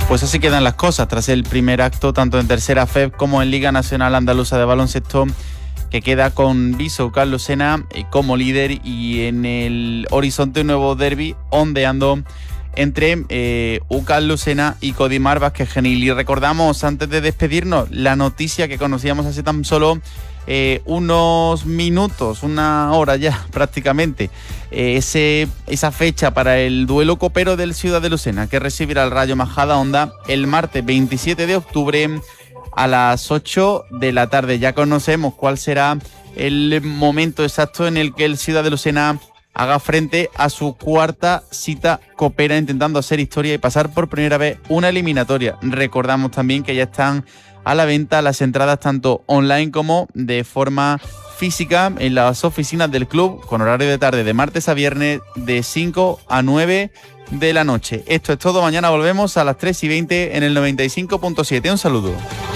Pues así quedan las cosas tras el primer acto, tanto en Tercera FEB como en Liga Nacional Andaluza de Baloncesto, que queda con viso UCAM Lucena como líder y en el horizonte un nuevo derbi ondeando entre UCAM Lucena y Codimar Vázquez Genil. Y recordamos, antes de despedirnos, la noticia que conocíamos hace tan solo unos minutos, una hora ya prácticamente, esa fecha para el duelo copero del Ciudad de Lucena, que recibirá el Rayo Majadahonda el martes 27 de octubre a las 8 de la tarde. Ya conocemos cuál será el momento exacto en el que el Ciudad de Lucena haga frente a su cuarta cita copera, intentando hacer historia y pasar por primera vez una eliminatoria. Recordamos también que ya están a la venta las entradas tanto online como de forma física en las oficinas del club, con horario de tarde de martes a viernes de 5 a 9 de la noche. Esto es todo, mañana volvemos a las 3:20 en el 95.7. Un saludo.